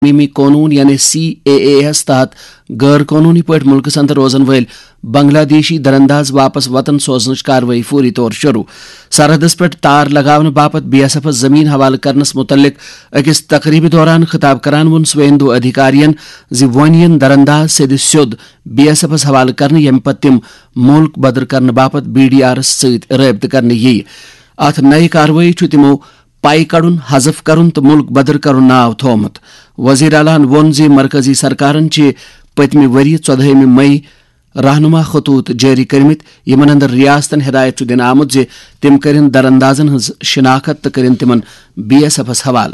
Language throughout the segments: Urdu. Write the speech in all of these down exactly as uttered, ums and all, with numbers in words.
ترمیمی قانون یعنی سی اے اے ایس تحت غیر قانونی پٲٹھۍ ملکس اندر روزن وٲلۍ بنگلہ دیشی درنداز واپس وطن سوزنٕچ کاروٲیی فوری طور شروع سرحدس پٮ۪ٹھ تار لگاونہٕ باپتھ بی ایس ایفس زمین حوالہٕ کرنس متعلق أکِس تقریٖبہِ دوران خطاب کران ووٚن سویندو ادھیکارین زِ وۄنۍ یِن درنداز سیٚدِ سیوٚد بی ایس ایفس حوالہٕ کرنہٕ ییٚمہِ پتہٕ تِم مُلک بدر کرنہٕ باپتھ بی ڈی آرس سۭتۍ رٲبطہٕ کرنہٕ یِیہِ اتھ نَیہِ کاروٲیی چھُ تِمو پاے کڑُن حذف کرُن تہٕ مُلک بدر کرُن ناو تھومُت وزیر اعلیٰ ہن ووٚن زِ مرکزی سرکارن چھِ پٔتمہِ ؤرۍ ژۄدہٲمہِ مئی رہنما خطوط جٲری کٔرمٕتۍ یِمن اندر ریاستن ہدایت چھُ دِنہٕ آمُت زِ تِم کٔرِن درندازن ہٕنٛز شناخت تہٕ کٔرِن تِمن B S ایفس حوالہٕ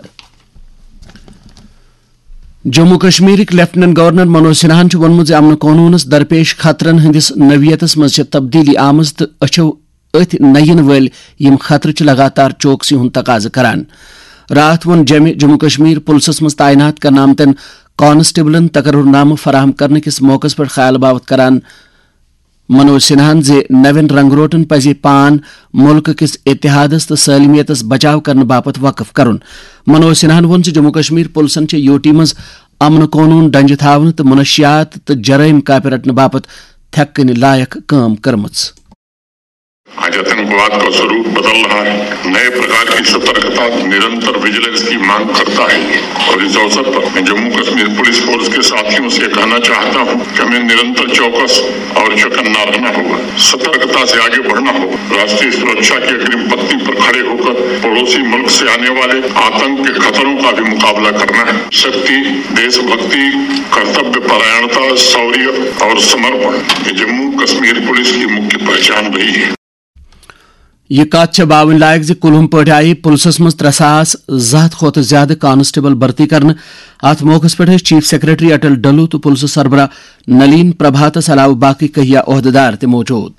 Jammu کشمیرٕکۍ lieutenant governor Manoj سنہاہن چھُ ووٚنمُت زِ امن قونوٗنس درپیش خطرن ہٕنٛدِس نوعیتس منٛز چھِ تبدیٖلی آمٕژ تہٕ أچھو أتھۍ نہ یِنہٕ وٲلۍ یِم خطرٕ چھِ لگاتار چوکسی ہُنٛد تقاضہٕ کران راتھ ووٚن جمہِ جموں کشمیر پُلسس منٛز تعینات کرنہٕ آمتٮ۪ن کانسٹیبلن تقرر نامہٕ فراہم کرنہٕ کِس موقعس پٮ۪ٹھ خیال باوت کران منوج سنہاہن زِ نوین رنگروٹن پزِ پان مُلکہٕ کِس اتحادس تہٕ سٲلمیتس بچاو کرنہٕ باپتھ وقف کرُن منوج سنہاہن ووٚن زِ جموں کشمیر پُلسن چھِ یوٗ ٹی منٛز امن قونوٗن ڈنجہِ تھاونہٕ تہٕ منشیات تہٕ جرٲیم کاپہِ رٹنہٕ باپتھ تھٮ۪کہٕ کٕنہِ لایق کٲم کٔرمٕژ آج آتنکواد کا स्वरूप बदल रहा है नए प्रकार की सतर्कता निरंतर विजिलेंस की मांग करता है और इस अवसर पर मैं जम्मू कश्मीर पुलिस फोर्स के साथियों से कहना चाहता हूं कि हमें निरंतर चौकस और चौकन्ना रहना होगा सतर्कता से आगे बढ़ना होगा राष्ट्रीय सुरक्षा की अग्रिम पंक्ति पर खड़े होकर पड़ोसी मुल्क से आने वाले आतंक के खतरों का भी मुकाबला करना है शक्ति देशभक्ति कर्तव्य परायणता शौर्य और समर्पण ये जम्मू कश्मीर पुलिस की मुख्य पहचान रही है یہ کتھ چھےٚ باوٕنۍ لایق زِ کُلہُم پٲٹھۍ آیہِ پُلسس منٛز ترٛےٚ ساس زٕ ہتھ کھۄتہٕ زیادٕ کانسٹیبل بھرتی کرنہٕ اتھ موقعس پٮ۪ٹھ ٲسۍ چیف سیکرٹری اٹل ڈلو تہٕ پُلسہٕ سربراہ نلین پربھاتس علاوٕ باقٕے کہیا عہدٕدار تہِ موجوٗد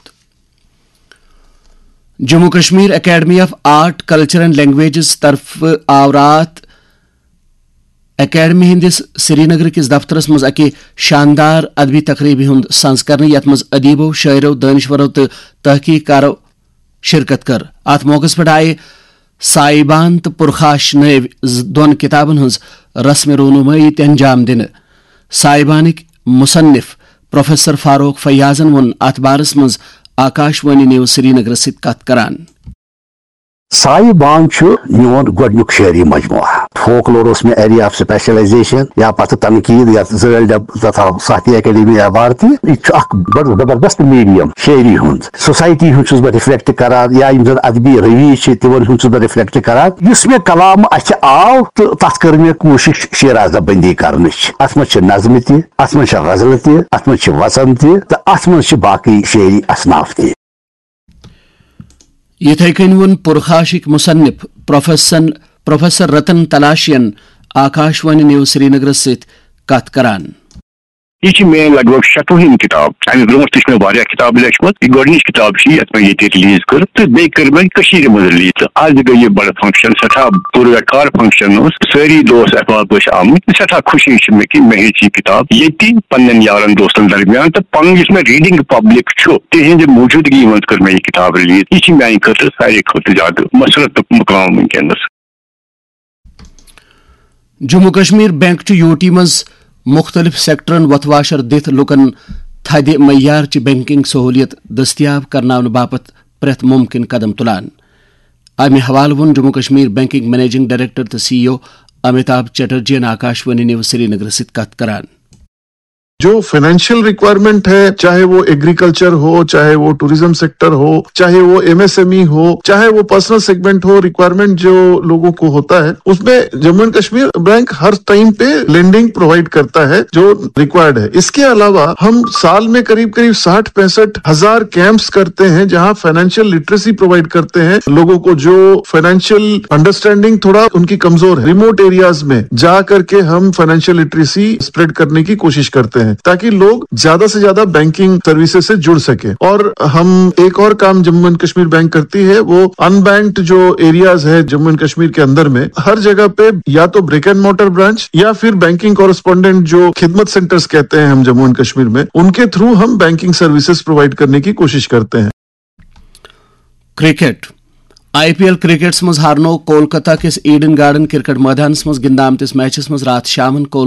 Jammu Kashmir academy of art culture and languages طرفہٕ آو راتھ اکیڈمی ہندس سری نگر کس دفترس منٛز اکہِ شاندار ادبی تقریٖبہِ ہُنٛد سنز کرنہٕ یتھ منٛز ادیبو شٲعرو دٲنِشورو تہٕ تحقیق کارو شرکت کر اتھ موقعس پٮ۪ٹھ آیہِ سائبان تہٕ پرخاش نٲوۍ دۄن کتابن ہٕنٛز رسم رونمٲیی تہِ انجام دِنہٕ سائبانٕکۍ مصنف پروفیسر فاروق فیاضن ووٚن اتھ بارس منٛز آکاش وانی نیوز سری نگرس سۭتۍ کتھ کران سائبان میون گۄڈنیُک شعری مجموعہ فوکلور اس میں ایریا آف سپیشلائزیشن یا پتہ تنقید یا زٲلۍ ڈب ساہتیہ اکیڈمی ایوارڈ تہِ یہِ چھُ اکھ بڑٕ زبردست میڈیم شعری ہُنٛد سوسائٹی ہُنٛد چھُس بہٕ رِفلیکٹ کران یا یِم زن ادبی رویش چھِ تِمن ہُنٛد چھُس بہٕ رِفلیکٹ کران یُس مےٚ کلام اَتھِ آو تہٕ تتھ کٔر مےٚ کوٗشش شیرازہ بندی کرنٕچ اتھ منٛز چھِ نظمہٕ تہِ اتھ منٛز چھِ غزلہٕ تہِ اتھ منٛز چھِ وزن تہِ تہٕ اتھ منٛز چھِ باقٕے شعری اصناف تہِ یِتھے کٔنۍ ووٚن پرخاشٕکۍ مصنف پروفیسر پروفیسر رتن تلاشین آکاش وانی نیوز سری نگرس سۭتۍ کتھ کران یہ چھ میں لگ بھگ شتوہم کتاب امہ برونٛٹھ تہ چھ مےٚ واریاہ کتاب لیچھمٕژ یہ گۄڈنِچ کتاب چھ یتھ مےٚ ییٚتہِ ریلیٖز کٔر تہٕ بیٚیہِ کٔر مےٚ کٔشیٖرِ منٛز ریلیٖز تہٕ آز گٔے یہِ بڑٕ فنکشن سٮ۪ٹھاہ پُرویکار فنکشن اوس سٲری دوس احباب ٲسۍ آمٕتۍ سٮ۪ٹھاہ خوشی چھِ مےٚ کہِ مےٚ ہیٚچ یہِ کتاب ییٚتہِ پننٮ۪ن یارن دوستن درمیان تہٕ پنُن یُس مےٚ ریڈنگ پبلک چھُ تِہنٛدِ موٗجوٗدگی منٛز کٔر مےٚ یہِ کتاب ریلیٖز یہِ چھِ میانہِ خٲطرٕ ساروی کھۄتہٕ زیادٕ مسرتُک مقام وٕنکیٚنس جموں کشمیر بینک چھُ یوٗ ٹی منٛز مختلف سیکٹرن وتھواشر دِتھ لُکن تھدِ معیارچہِ بینکنگ سہوٗلیت دٔستیاب کرناونہٕ باپتھ پرٛٮ۪تھ مُمکِن قدم تُلان امہِ حوالہٕ ووٚن Jammu Kashmir banking managing director تہٕ سی ای او امیتابھ چیٹرجین آکاش وانی نیوز سری نگر سۭتۍ کتھ کران جو فائنینشیل ریکوائرمنٹ ہے چاہے وہ ایگریکلچر ہو چاہے وہ ٹوریزم سیکٹر ہو چاہے وہ ایم ایس ایم ای ہو چاہے وہ پرسنل سیگمنٹ ہو ریکوائرمنٹ جو لوگوں کو ہوتا ہے اس میں Jammu and Kashmir bank Hare time پہ لینڈنگ پرووائڈ کرتا ہے جو ریکوائرڈ ہے اس کے علاوہ ہم سال میں قریب قریب ساٹھ پینسٹھ ہزار کیمپس کرتے ہیں جہاں فائنینشیل لٹریسی پرووائڈ کرتے ہیں لوگوں کو جو فائنینشیل انڈرسٹینڈنگ تھوڑا ان کی کمزور ہے ریموٹ ایریاز میں جا کر کے ہم فائنینشیل لٹریسی اسپریڈ کرنے کی کوشش کرتے ہیں تاکہ لوگ زیادہ سے زیادہ بینکنگ سروسز سے جڑ سکے اور ہم ایک اور کام جموں اینڈ کشمیر بینک کرتی ہے وہ ان بینکڈ جو ایریاز ہے جموں اینڈ کشمیر کے اندر میں ہر جگہ پہ یا تو بریک اینڈ مورٹر برانچ یا پھر بینکنگ کورسپونڈنٹ جو خدمت سینٹرز کہتے ہیں ہم جموں اینڈ کشمیر میں ان کے تھرو ہم بینکنگ سروسز پرووائڈ کرنے کی کوشش کرتے ہیں. Cricket I P L crickets मज हारनो कोलकाता किस ईडन गार्डन क्रिकेट मैदानस मज गिंद आमतिस मैचस मज रात शामन